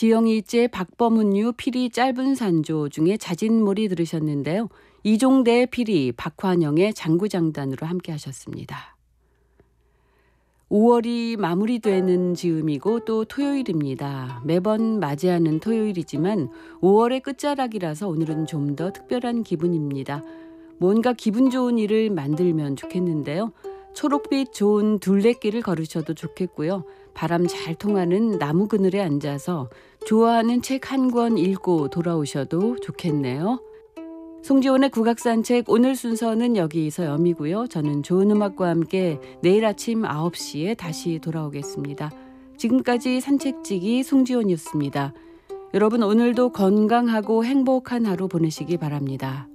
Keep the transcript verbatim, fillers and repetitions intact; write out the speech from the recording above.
지영이제 박범은유 피리 짧은 산조 중에 자진몰이 들으셨는데요. 이종대의 피리, 박환영의 장구장단으로 함께 하셨습니다. 오월이 마무리되는 즈음이고 또 토요일입니다. 매번 맞이하는 토요일이지만 오월의 끝자락이라서 오늘은 좀 더 특별한 기분입니다. 뭔가 기분 좋은 일을 만들면 좋겠는데요. 초록빛 좋은 둘레길을 걸으셔도 좋겠고요. 바람 잘 통하는 나무 그늘에 앉아서 좋아하는 책 한 권 읽고 돌아오셔도 좋겠네요. 송지온의 국악산책 오늘 순서는 여기서 여미고요. 저는 좋은 음악과 함께 내일 아침 아홉 시에 다시 돌아오겠습니다. 지금까지 산책지기 송지온이었습니다. 여러분 오늘도 건강하고 행복한 하루 보내시기 바랍니다.